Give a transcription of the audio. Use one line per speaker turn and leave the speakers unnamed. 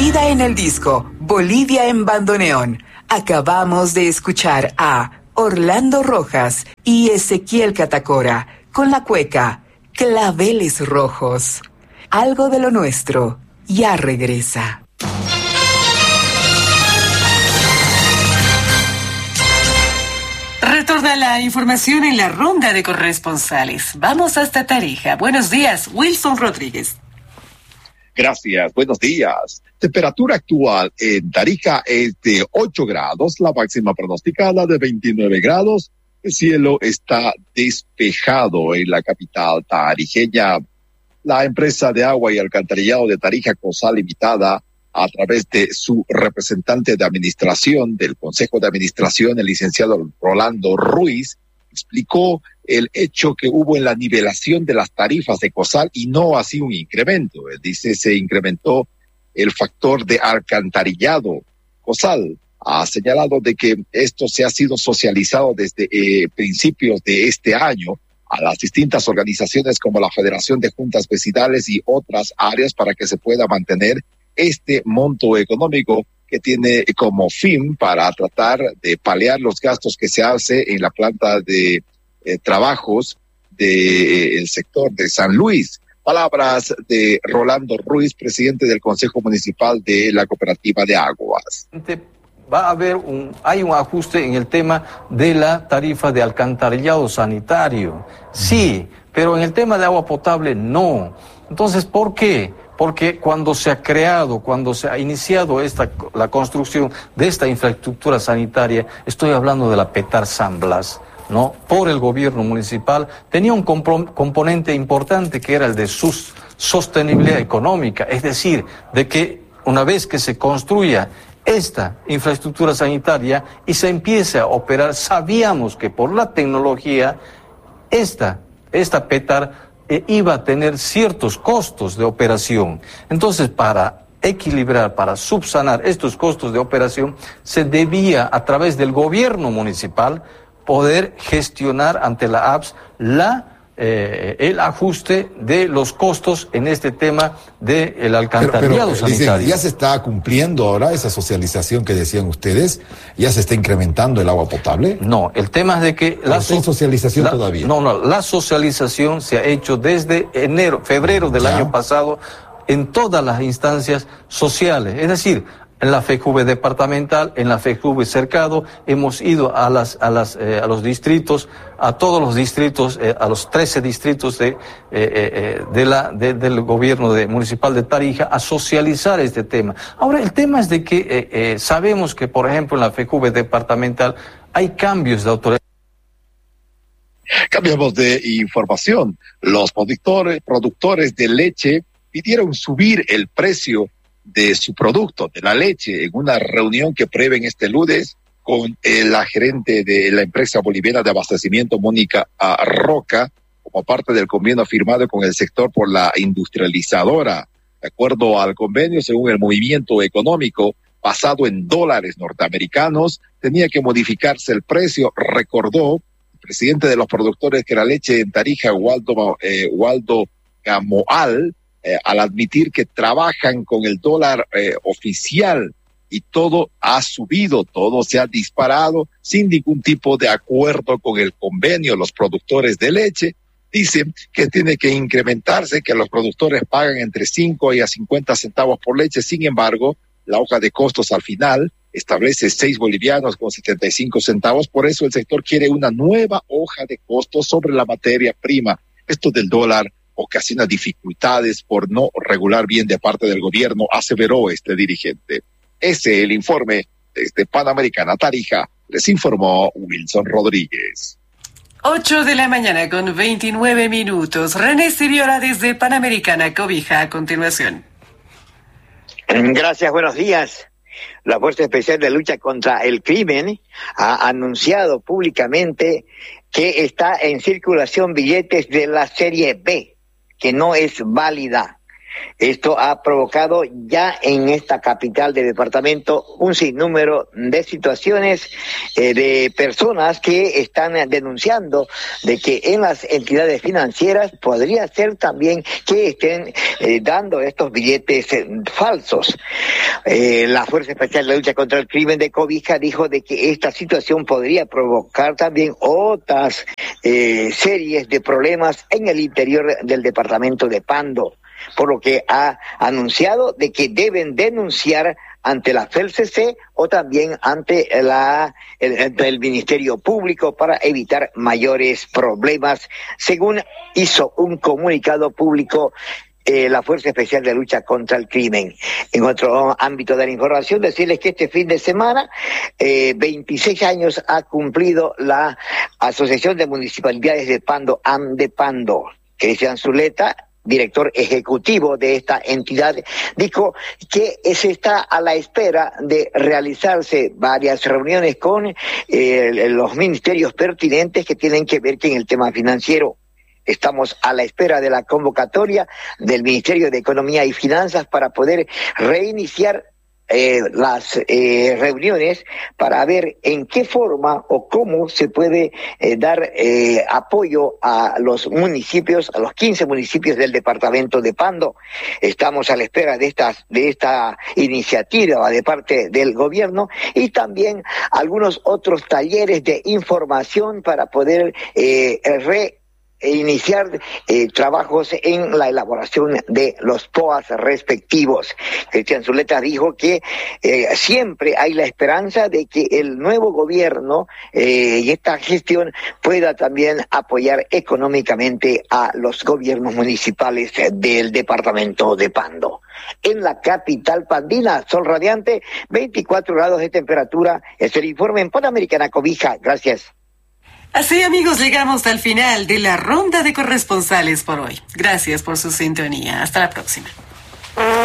Vida en el disco, Bolivia en bandoneón. Acabamos de escuchar a Orlando Rojas y Ezequiel Catacora con la cueca Claveles Rojos. Algo de lo nuestro ya regresa. Retorna la información en la ronda de corresponsales. Vamos hasta Tarija. Buenos días, Wilson Rodríguez.
Gracias, buenos días. Temperatura actual en Tarija es de 8 grados, la máxima pronosticada de 29 grados. El cielo está despejado en la capital tarijeña. La empresa de agua y alcantarillado de Tarija, COSAL Limitada, a través de su representante de administración del Consejo de Administración, el licenciado Rolando Ruiz, explicó el hecho que hubo en la nivelación de las tarifas de COSAL y no así un incremento. Él dice se incrementó el factor de alcantarillado. COSAL ha señalado de que esto se ha sido socializado desde principios de este año a las distintas organizaciones como la Federación de Juntas Vecinales y otras áreas para que se pueda mantener este monto económico que tiene como fin para tratar de paliar los gastos que se hace en la planta de trabajos del sector de San Luis. Palabras de Rolando Ruiz, presidente del Consejo Municipal de la Cooperativa de Aguas.
Va a haber hay un ajuste en el tema de la tarifa de alcantarillado sanitario. Sí, pero en el tema de agua potable no. Entonces, ¿por qué? Porque cuando se ha iniciado la construcción de esta infraestructura sanitaria, estoy hablando de la Petar San Blas, ¿no? Por el gobierno municipal, tenía un componente importante que era el de su sostenibilidad económica, es decir, de que una vez que se construya esta infraestructura sanitaria y se empiece a operar, sabíamos que por la tecnología, esta Petar iba a tener ciertos costos de operación. Entonces, para equilibrar, para subsanar estos costos de operación, se debía, a través del gobierno municipal, poder gestionar ante la APS el ajuste de los costos en este tema del alcantarillado sanitario.
Dicen, ¿ya se está cumpliendo ahora esa socialización que decían ustedes? ¿Ya se está incrementando el agua potable?
No, el tema es de que
¿Sin socialización todavía?
No, la socialización se ha hecho desde febrero del año pasado en todas las instancias sociales, es decir, en la FEJUVE departamental, en la FEJUVE cercado, hemos ido a los distritos, a todos los distritos, a los 13 distritos del gobierno municipal de Tarija, a socializar este tema. Ahora, el tema es de que sabemos que, por ejemplo, en la FEJUVE departamental hay cambios de autoridad.
Cambiamos de información. Los productores de leche pidieron subir el precio de su producto, de la leche, en una reunión que prevén este lunes con la gerente de la empresa boliviana de abastecimiento, Mónica Roca, como parte del convenio firmado con el sector por la industrializadora. De acuerdo al convenio, según el movimiento económico basado en dólares norteamericanos, tenía que modificarse el precio, recordó el presidente de los productores que la leche en Tarija, Waldo Gamoal, al admitir que trabajan con el dólar oficial y todo ha subido, todo se ha disparado sin ningún tipo de acuerdo con el convenio. Los productores de leche dicen que tiene que incrementarse, que los productores pagan entre 5 y a 50 centavos por leche. Sin embargo, la hoja de costos al final establece 6 bolivianos con 75 centavos. Por eso el sector quiere una nueva hoja de costos sobre la materia prima. Esto del dólar ocasiona dificultades por no regular bien de parte del gobierno, aseveró este dirigente. Ese es el informe desde Panamericana Tarija. Les informó Wilson Rodríguez.
8 de la mañana con 29 minutos. René Siriora desde Panamericana Cobija a continuación.
Gracias, buenos días. La Fuerza Especial de Lucha contra el Crimen ha anunciado públicamente que está en circulación billetes de la serie B, que no es válida. Esto ha provocado ya en esta capital del departamento un sinnúmero de situaciones de personas que están denunciando de que en las entidades financieras podría ser también que estén dando estos billetes falsos. La Fuerza Especial de Lucha contra el Crimen de Cobija dijo de que esta situación podría provocar también otras series de problemas en el interior del departamento de Pando, por lo que ha anunciado de que deben denunciar ante la FELCC o también ante el Ministerio Público para evitar mayores problemas, según hizo un comunicado público la Fuerza Especial de Lucha contra el Crimen. En otro ámbito de la información, decirles que este fin de semana 26 años ha cumplido la Asociación de Municipalidades de Pando, AMDEPANDO. Cristian Zuleta, director ejecutivo de esta entidad, dijo que se está a la espera de realizarse varias reuniones con los ministerios pertinentes que tienen que ver con el tema financiero. Estamos a la espera de la convocatoria del Ministerio de Economía y Finanzas para poder reiniciar las reuniones para ver en qué forma o cómo se puede dar apoyo a los municipios, a los 15 municipios del departamento de Pando. Estamos a la espera de esta iniciativa de parte del gobierno y también algunos otros talleres de información para poder iniciar trabajos en la elaboración de los POAs respectivos. Cristian Zuleta dijo que siempre hay la esperanza de que el nuevo gobierno y esta gestión pueda también apoyar económicamente a los gobiernos municipales del departamento de Pando. En la capital pandina, sol radiante, 24 grados de temperatura. Es el informe en Panamericana Cobija. Gracias.
Así, amigos, llegamos al final de la ronda de corresponsales por hoy. Gracias por su sintonía. Hasta la próxima.